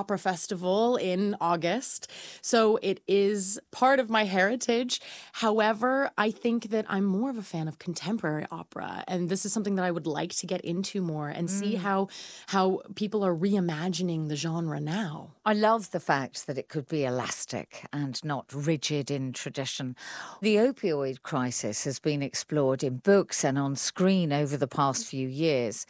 Opera Festival in August. So it is part of my heritage. However, I think that I'm more of a fan of contemporary opera. And this is something that I would like to get into more and see how people are reimagining the genre now. I love the fact that it could be elastic and not rigid in tradition. The opioid crisis has been explored in books and on screen over the past few years.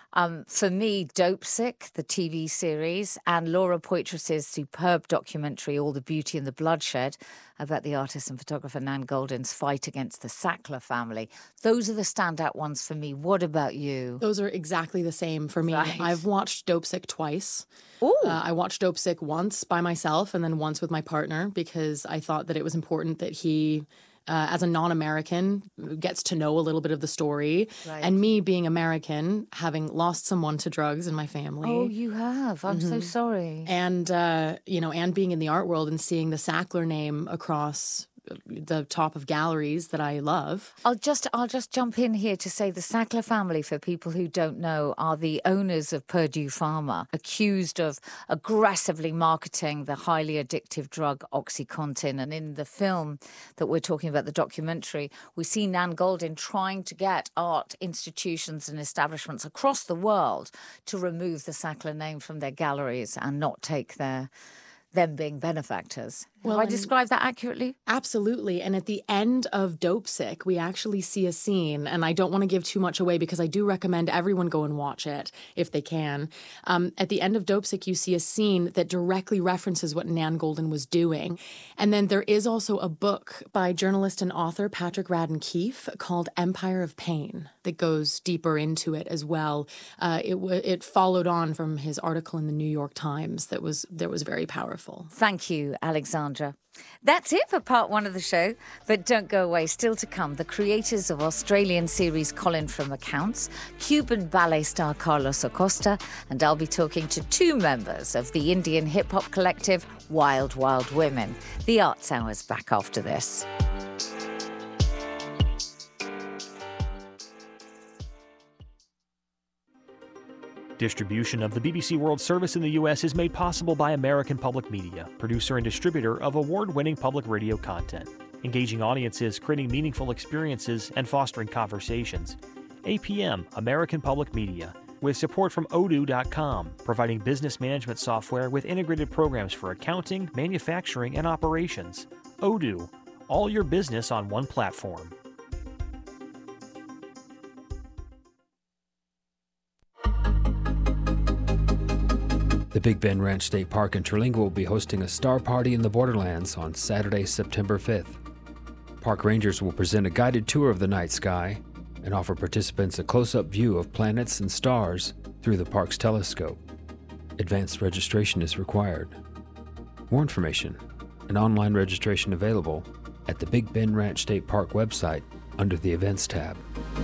For me, Dopesick, the TV series, and Laura Poitras's superb documentary, All the Beauty and the Bloodshed, about the artist and photographer Nan Goldin's fight against the Sackler family. Those are the standout ones for me. What about you? Those are exactly the same for me. Right. I've watched Dopesick twice. Ooh. I watched Dopesick once by myself and then once with my partner because I thought that it was important that he, as a non-American, gets to know a little bit of the story. Right. And me being American, having lost someone to drugs in my family. Oh, you have. I'm so sorry. And, and being in the art world and seeing the Sackler name across the top of galleries that I love. I'll just jump in here to say the Sackler family, for people who don't know, are the owners of Purdue Pharma, accused of aggressively marketing the highly addictive drug OxyContin. And in the film that we're talking about, the documentary, we see Nan Goldin trying to get art institutions and establishments across the world to remove the Sackler name from their galleries and not take them being benefactors. Have I described that accurately? Absolutely. And at the end of Dopesick, we actually see a scene, and I don't want to give too much away because I do recommend everyone go and watch it if they can. At the end of Dopesick, you see a scene that directly references what Nan Goldin was doing. And then there is also a book by journalist and author Patrick Radden Keefe called Empire of Pain that goes deeper into it as well. It followed on from his article in the New York Times that was very powerful. Thank you, Alexandra. That's it for part one of the show, but don't go away. Still to come, the creators of Australian series Colin from Accounts, Cuban ballet star Carlos Acosta, and I'll be talking to two members of the Indian hip-hop collective Wild Wild Women. The Arts Hour's back after this. Distribution of the BBC World Service in the U.S. is made possible by American Public Media, producer and distributor of award-winning public radio content, engaging audiences, creating meaningful experiences, and fostering conversations. APM, American Public Media, with support from Odoo.com, providing business management software with integrated programs for accounting, manufacturing, and operations. Odoo, all your business on one platform. The Big Bend Ranch State Park in Terlingua will be hosting a star party in the Borderlands on Saturday, September 5th. Park rangers will present a guided tour of the night sky and offer participants a close-up view of planets and stars through the park's telescope. Advanced registration is required. More information and online registration available at the Big Bend Ranch State Park website under the Events tab.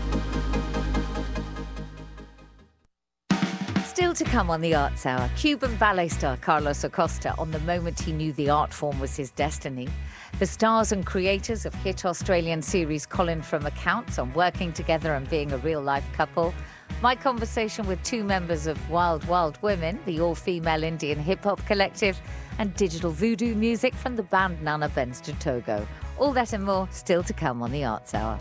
Still to come on the Arts Hour, Cuban ballet star Carlos Acosta on the moment he knew the art form was his destiny. The stars and creators of hit Australian series Colin from Accounts on working together and being a real-life couple. My conversation with two members of Wild Wild Women, the all-female Indian hip-hop collective, and digital voodoo music from the band Nana Bends to Togo. All that and more still to come on the Arts Hour.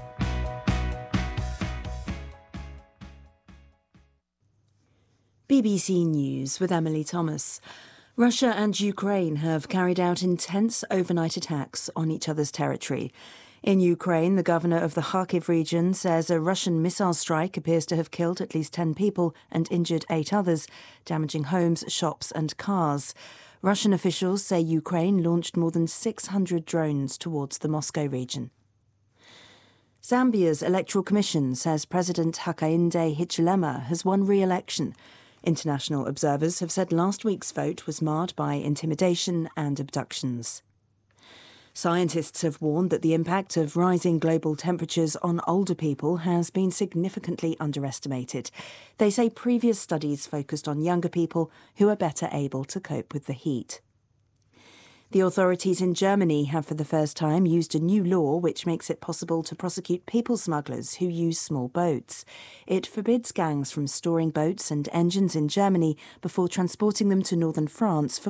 BBC News with Emily Thomas. Russia and Ukraine have carried out intense overnight attacks on each other's territory. In Ukraine, the governor of the Kharkiv region says a Russian missile strike appears to have killed at least 10 people and injured 8 others, damaging homes, shops and cars. Russian officials say Ukraine launched more than 600 drones towards the Moscow region. Zambia's Electoral Commission says President Hakainde Hichilema has won re-election. International observers have said last week's vote was marred by intimidation and abductions. Scientists have warned that the impact of rising global temperatures on older people has been significantly underestimated. They say previous studies focused on younger people who are better able to cope with the heat. The authorities in Germany have for the first time used a new law which makes it possible to prosecute people smugglers who use small boats. It forbids gangs from storing boats and engines in Germany before transporting them to northern France for